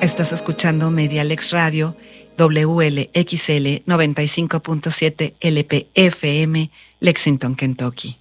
Estás escuchando Medialex Radio, WLXL 95.7 LPFM, Lexington, Kentucky.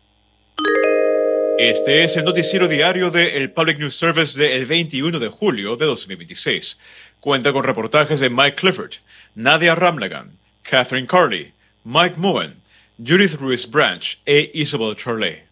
Este es el noticiero diario del Public News Service del 21 de julio de 2026. Cuenta con reportajes de Mike Clifford, Nadia Ramlagan, Catherine Carley, Mike Moen, Judith Ruiz Branch e Isabel Charley.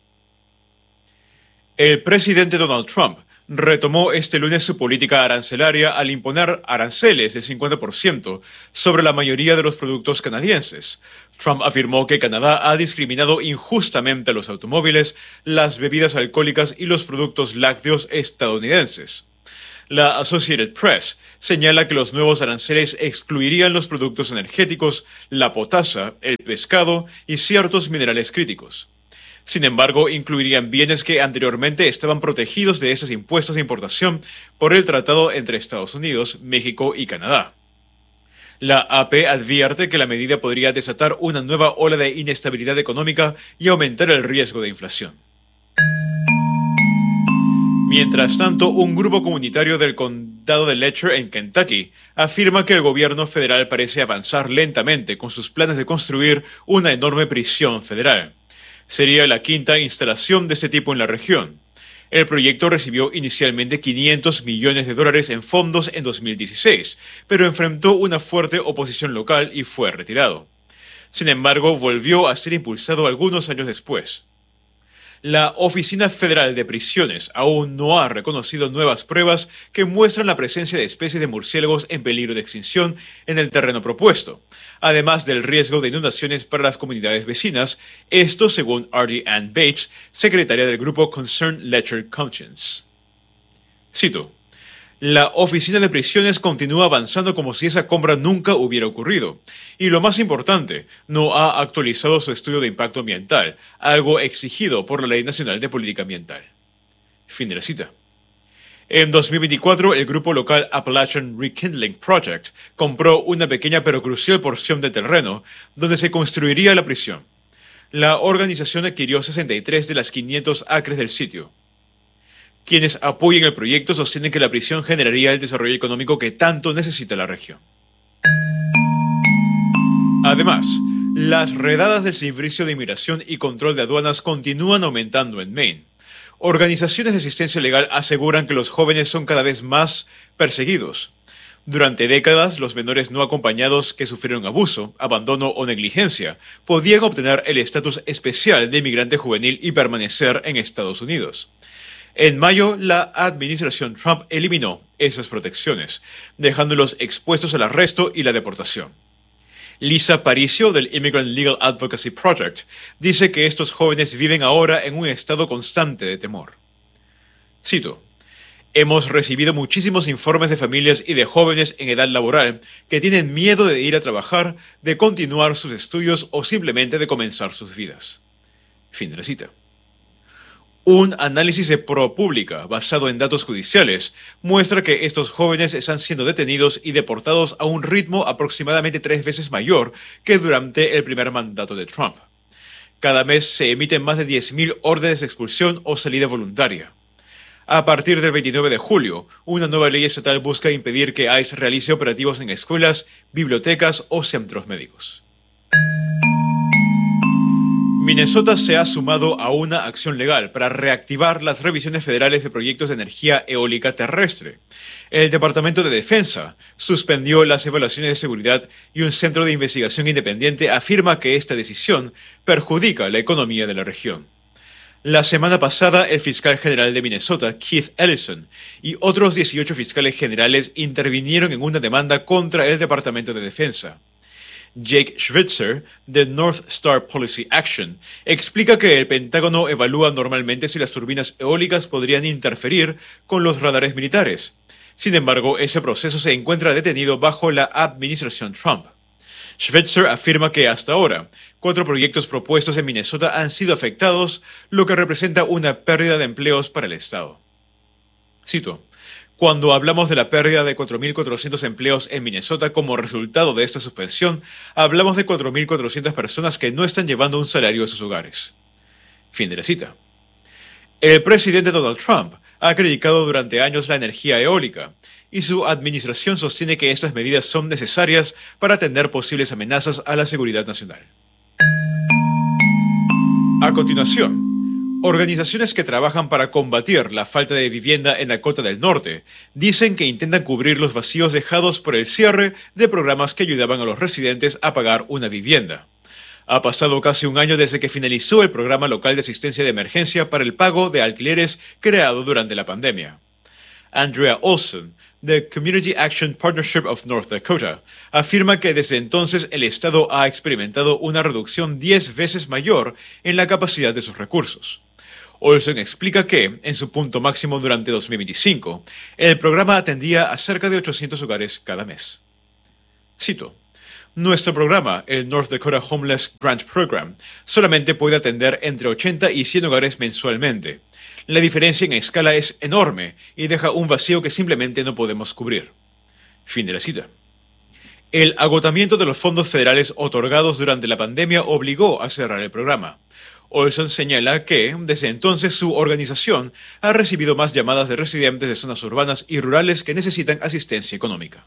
El presidente Donald Trump retomó este lunes su política arancelaria al imponer aranceles del 50% sobre la mayoría de los productos canadienses. Trump afirmó que Canadá ha discriminado injustamente a los automóviles, las bebidas alcohólicas y los productos lácteos estadounidenses. La Associated Press señala que los nuevos aranceles excluirían los productos energéticos, la potasa, el pescado y ciertos minerales críticos. Sin embargo, incluirían bienes que anteriormente estaban protegidos de esos impuestos de importación por el tratado entre Estados Unidos, México y Canadá. La AP advierte que la medida podría desatar una nueva ola de inestabilidad económica y aumentar el riesgo de inflación. Mientras tanto, un grupo comunitario del condado de Letcher en Kentucky afirma que el gobierno federal parece avanzar lentamente con sus planes de construir una enorme prisión federal. Sería la quinta instalación de este tipo en la región. El proyecto recibió inicialmente $500 millones en fondos en 2016, pero enfrentó una fuerte oposición local y fue retirado. Sin embargo, volvió a ser impulsado algunos años después. La Oficina Federal de Prisiones aún no ha reconocido nuevas pruebas que muestran la presencia de especies de murciélagos en peligro de extinción en el terreno propuesto, además del riesgo de inundaciones para las comunidades vecinas, esto según R.D. Ann Bates, secretaria del grupo Concerned Letcher Conscience. Cito: la Oficina de Prisiones continúa avanzando como si esa compra nunca hubiera ocurrido. Y lo más importante, no ha actualizado su estudio de impacto ambiental, algo exigido por la Ley Nacional de Política Ambiental. Fin de la cita. En 2024, el grupo local Appalachian Rekindling Project compró una pequeña pero crucial porción de terreno donde se construiría la prisión. La organización adquirió 63 de las 500 acres del sitio. Quienes apoyan el proyecto sostienen que la prisión generaría el desarrollo económico que tanto necesita la región. Además, las redadas del Servicio de Inmigración y Control de Aduanas continúan aumentando en Maine. Organizaciones de asistencia legal aseguran que los jóvenes son cada vez más perseguidos. Durante décadas, los menores no acompañados que sufrieron abuso, abandono o negligencia podían obtener el estatus especial de inmigrante juvenil y permanecer en Estados Unidos. En mayo, la administración Trump eliminó esas protecciones, dejándolos expuestos al arresto y la deportación. Lisa Paricio, del Immigrant Legal Advocacy Project, dice que estos jóvenes viven ahora en un estado constante de temor. Cito: hemos recibido muchísimos informes de familias y de jóvenes en edad laboral que tienen miedo de ir a trabajar, de continuar sus estudios o simplemente de comenzar sus vidas. Fin de la cita. Un análisis de ProPublica, basado en datos judiciales, muestra que estos jóvenes están siendo detenidos y deportados a un ritmo aproximadamente 3 veces mayor que durante el primer mandato de Trump. Cada mes se emiten más de 10.000 órdenes de expulsión o salida voluntaria. A partir del 29 de julio, una nueva ley estatal busca impedir que ICE realice operativos en escuelas, bibliotecas o centros médicos. Minnesota se ha sumado a una acción legal para reactivar las revisiones federales de proyectos de energía eólica terrestre. El Departamento de Defensa suspendió las evaluaciones de seguridad y un centro de investigación independiente afirma que esta decisión perjudica la economía de la región. La semana pasada, el fiscal general de Minnesota, Keith Ellison, y otros 18 fiscales generales intervinieron en una demanda contra el Departamento de Defensa. Jake Schweitzer, de North Star Policy Action, explica que el Pentágono evalúa normalmente si las turbinas eólicas podrían interferir con los radares militares. Sin embargo, ese proceso se encuentra detenido bajo la administración Trump. Schweitzer afirma que hasta ahora, 4 proyectos propuestos en Minnesota han sido afectados, lo que representa una pérdida de empleos para el Estado. Cito: cuando hablamos de la pérdida de 4.400 empleos en Minnesota como resultado de esta suspensión, hablamos de 4.400 personas que no están llevando un salario a sus hogares. Fin de la cita. El presidente Donald Trump ha criticado durante años la energía eólica y su administración sostiene que estas medidas son necesarias para atender posibles amenazas a la seguridad nacional. A continuación, organizaciones que trabajan para combatir la falta de vivienda en Dakota del Norte dicen que intentan cubrir los vacíos dejados por el cierre de programas que ayudaban a los residentes a pagar una vivienda. Ha pasado casi un año desde que finalizó el programa local de asistencia de emergencia para el pago de alquileres creado durante la pandemia. Andrea Olson, de Community Action Partnership of North Dakota, afirma que desde entonces el Estado ha experimentado una reducción 10 veces mayor en la capacidad de sus recursos. Olson explica que, en su punto máximo durante 2025, el programa atendía a cerca de 800 hogares cada mes. Cito: "Nuestro programa, el North Dakota Homeless Grant Program, solamente puede atender entre 80 y 100 hogares mensualmente. La diferencia en escala es enorme y deja un vacío que simplemente no podemos cubrir". Fin de la cita. El agotamiento de los fondos federales otorgados durante la pandemia obligó a cerrar el programa. Olson señala que, desde entonces, su organización ha recibido más llamadas de residentes de zonas urbanas y rurales que necesitan asistencia económica.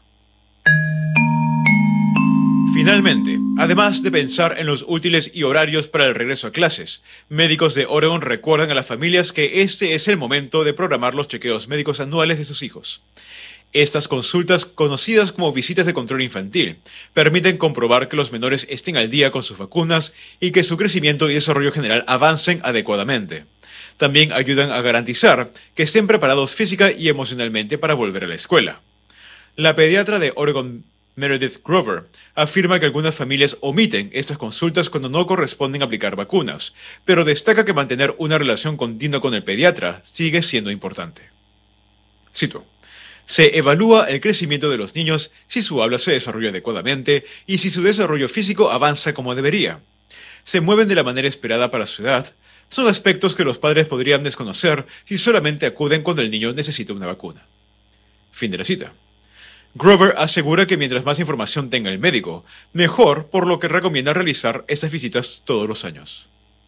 Finalmente, además de pensar en los útiles y horarios para el regreso a clases, médicos de Oregon recuerdan a las familias que este es el momento de programar los chequeos médicos anuales de sus hijos. Estas consultas, conocidas como visitas de control infantil, permiten comprobar que los menores estén al día con sus vacunas y que su crecimiento y desarrollo general avancen adecuadamente. También ayudan a garantizar que estén preparados física y emocionalmente para volver a la escuela. La pediatra de Oregon, Meredith Grover, afirma que algunas familias omiten estas consultas cuando no corresponden aplicar vacunas, pero destaca que mantener una relación continua con el pediatra sigue siendo importante. Cito: "Se evalúa el crecimiento de los niños, si su habla se desarrolla adecuadamente y si su desarrollo físico avanza como debería. Se mueven de la manera esperada para su edad. Son aspectos que los padres podrían desconocer si solamente acuden cuando el niño necesita una vacuna". Fin de la cita. Grover asegura que mientras más información tenga el médico, mejor, por lo que recomienda realizar estas visitas todos los años.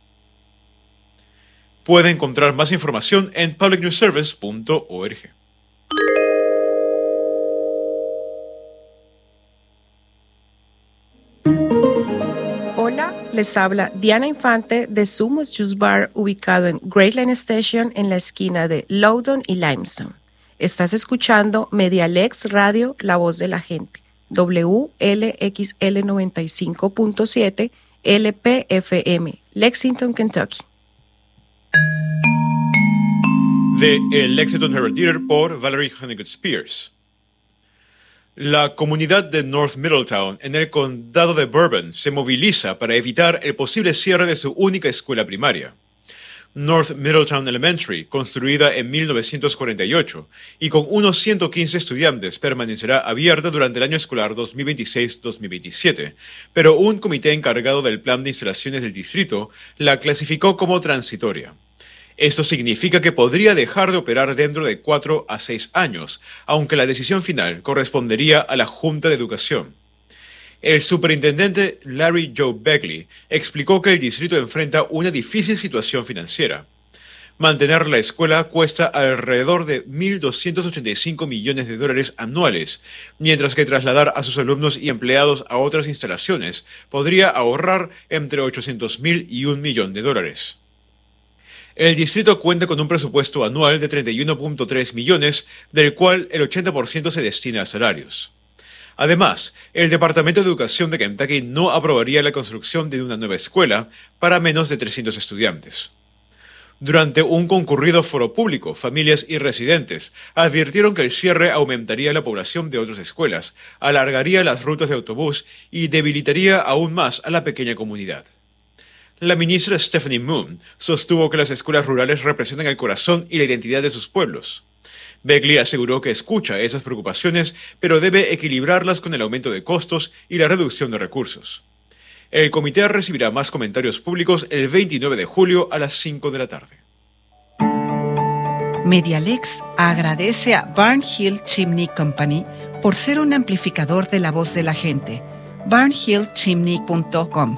Puede encontrar más información en publicnewsservice.org. Hola, les habla Diana Infante de Sumos Juice Bar, ubicado en Great Line Station en la esquina de Loudoun y Limestone. Estás escuchando Medialex Radio, la voz de la gente, WLXL 95.7 LPFM, Lexington, Kentucky. De El Lexington Herald Theater por Valerie Honeycutt Spears. La comunidad de North Middletown, en el condado de Bourbon, se moviliza para evitar el posible cierre de su única escuela primaria. North Middletown Elementary, construida en 1948 y con unos 115 estudiantes, permanecerá abierta durante el año escolar 2026-2027, pero un comité encargado del plan de instalaciones del distrito la clasificó como transitoria. Esto significa que podría dejar de operar dentro de 4 a 6 años, aunque la decisión final correspondería a la Junta de Educación. El superintendente Larry Joe Beckley explicó que el distrito enfrenta una difícil situación financiera. Mantener la escuela cuesta alrededor de $1,285 millones anuales, mientras que trasladar a sus alumnos y empleados a otras instalaciones podría ahorrar entre $800,000 y $1 millón. El distrito cuenta con un presupuesto anual de $31.3 millones, del cual el 80% se destina a salarios. Además, el Departamento de Educación de Kentucky no aprobaría la construcción de una nueva escuela para menos de 300 estudiantes. Durante un concurrido foro público, familias y residentes advirtieron que el cierre aumentaría la población de otras escuelas, alargaría las rutas de autobús y debilitaría aún más a la pequeña comunidad. La ministra Stephanie Moon sostuvo que las escuelas rurales representan el corazón y la identidad de sus pueblos. Beckley aseguró que escucha esas preocupaciones, pero debe equilibrarlas con el aumento de costos y la reducción de recursos. El comité recibirá más comentarios públicos el 29 de julio a las 5 de la tarde. Medialex agradece a Barnhill Chimney Company por ser un amplificador de la voz de la gente. barnhillchimney.com.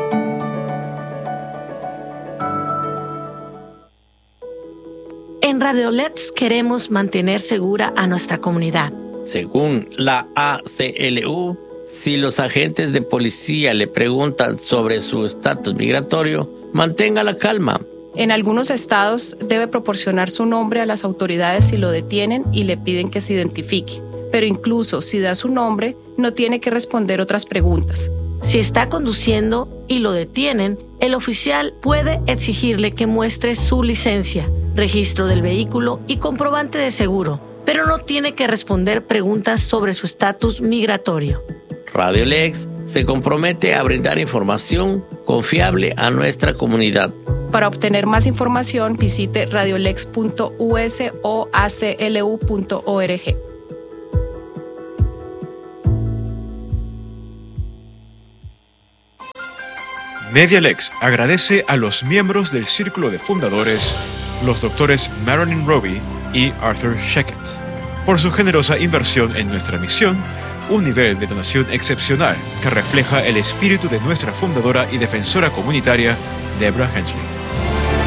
En Radio Radiolex queremos mantener segura a nuestra comunidad. Según la ACLU, si los agentes de policía le preguntan sobre su estatus migratorio, mantenga la calma. En algunos estados debe proporcionar su nombre a las autoridades si lo detienen y le piden que se identifique. Pero incluso si da su nombre, no tiene que responder otras preguntas. Si está conduciendo y lo detienen, el oficial puede exigirle que muestre su licencia, registro del vehículo y comprobante de seguro, pero no tiene que responder preguntas sobre su estatus migratorio. Radiolex se compromete a brindar información confiable a nuestra comunidad. Para obtener más información, visite radiolex.us o aclu.org. Medialex agradece a los miembros del Círculo de Fundadores, los doctores Marilyn Roby y Arthur Sheckett, por su generosa inversión en nuestra misión, un nivel de donación excepcional que refleja el espíritu de nuestra fundadora y defensora comunitaria, Deborah Hensley.